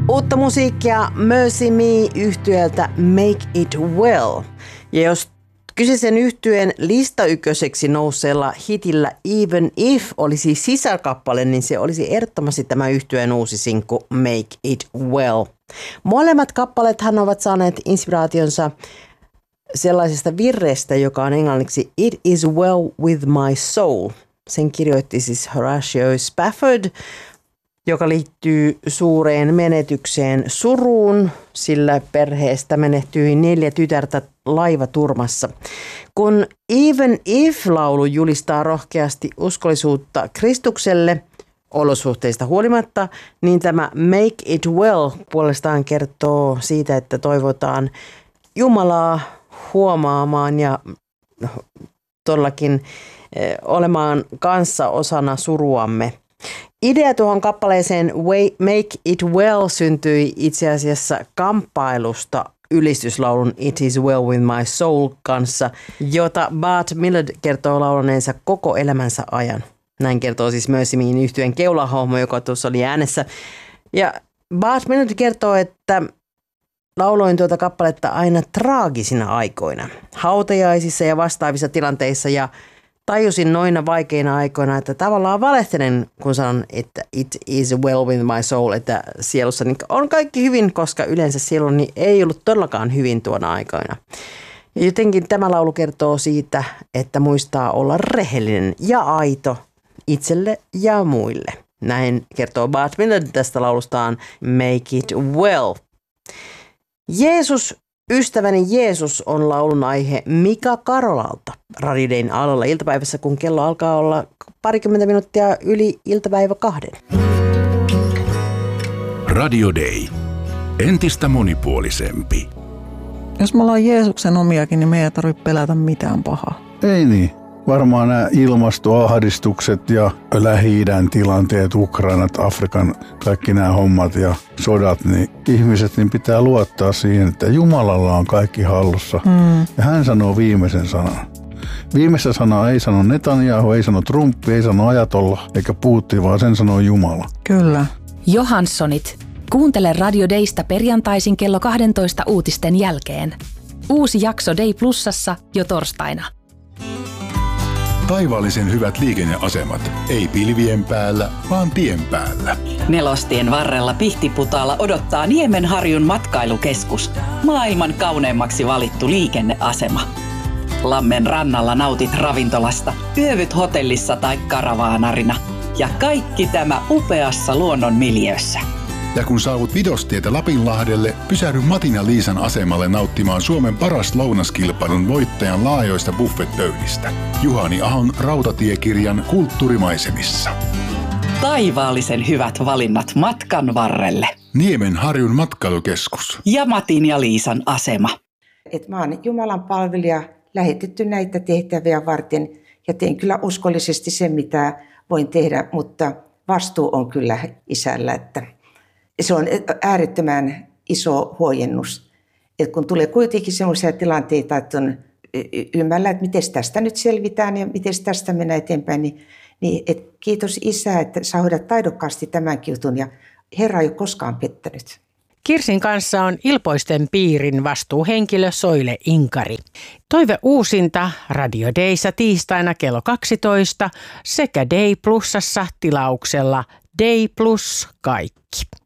Uutta musiikkia Mercy Me -yhtyöltä Make It Well. Ja jos kyseisen yhtyeen listaykköseksi nousseella hitillä Even If olisi sisarkappale, niin se olisi ehdottomasti tämä yhtyeen uusi sinkku Make It Well. Molemmat kappalethan ovat saaneet inspiraationsa sellaisesta virrestä, joka on englanniksi It is well with my soul. Sen kirjoitti siis Horatio Spafford, joka liittyy suureen menetykseen suruun, sillä perheestä menehtyi 4 tytärtä laivaturmassa. Kun Even If-laulu julistaa rohkeasti uskollisuutta Kristukselle olosuhteista huolimatta, niin tämä Make It Well puolestaan kertoo siitä, että toivotaan Jumalaa huomaamaan ja todellakin olemaan kanssa osana suruamme. Idea tuohon kappaleeseen Make It Well syntyi itse asiassa kamppailusta ylistyslaulun It is well with my soul kanssa, jota Bart Millard kertoo laulaneensa koko elämänsä ajan. Näin kertoo siis Mercy Meen -yhtyeen keulahahmo, joka tuossa oli äänessä. Ja Bart Millard kertoo, että lauloin tuota kappaletta aina traagisina aikoina, hautajaisissa ja vastaavissa tilanteissa, ja tajusin noina vaikeina aikoina, että tavallaan valehtelen, kun sanon, että it is well with my soul, että sielussani on kaikki hyvin, koska yleensä sieluni ei ollut todellakaan hyvin tuona aikoina. Ja jotenkin tämä laulu kertoo siitä, että muistaa olla rehellinen ja aito itselle ja muille. Näin kertoo Bart Millard tästä laulustaan Make It Well. Jeesus, ystäväni Jeesus on laulun aihe Mika Karolalta Radio Dayn alalla iltapäivässä, kun kello alkaa olla parikymmentä minuuttia yli iltapäivä 2. Radio Day. Entistä monipuolisempi. Jos me ollaan Jeesuksen omiakin, niin me ei tarvitse pelätä mitään pahaa. Ei niin. Varmaan nämä ilmastoahdistukset ja Lähi-idän tilanteet, Ukrainat, Afrikan, kaikki nämä hommat ja sodat, niin ihmiset niin pitää luottaa siihen, että Jumalalla on kaikki hallussa. Ja hän sanoo viimeisen sanan. Viimeistä sanaa ei sano Netanyahu, ei sano Trump, ei sano Ajatolla eikä Putin, vaan sen sanoo Jumala. Kyllä. Johanssonit. Kuuntele Radio Daysta perjantaisin kello 12 uutisten jälkeen. Uusi jakso Day Plusassa jo torstaina. Taivaallisen hyvät liikenneasemat. Ei pilvien päällä, vaan tien päällä. Nelostien varrella Pihtiputaalla odottaa Niemenharjun matkailukeskus. Maailman kauneimmaksi valittu liikenneasema. Lammen rannalla nautit ravintolasta, yövyt hotellissa tai karavaanarina. Ja kaikki tämä upeassa luonnon miljöössä. Ja kun saavut Vidostietä Lapinlahdelle, pysähdy Matin ja Liisan asemalle nauttimaan Suomen paras lounaskilpailun voittajan laajoista buffetpöydistä. Juhani Ahon rautatiekirjan Kulttuurimaisemissa. Taivaallisen hyvät valinnat matkan varrelle. Niemenharjun matkailukeskus. Ja Matin ja Liisan asema. Mä oon Jumalan palvelija, lähetetty näitä tehtäviä varten ja teen kyllä uskollisesti sen, mitä voin tehdä, mutta vastuu on kyllä isällä, että se on äärettömän iso huojennus, että kun tulee kuitenkin sellaisia tilanteita, että on ymmärrä, että miten tästä nyt selvitään ja miten tästä mennään eteenpäin, niin kiitos Isä, että sä hoidat taidokkaasti tämänkin jutun ja Herra ei ole koskaan pettänyt. Kirsin kanssa on Ilpoisten piirin vastuuhenkilö Soile Inkari. Toive uusinta Radio Dayssa tiistaina kello 12 sekä Day Plusassa tilauksella Day Plus kaikki.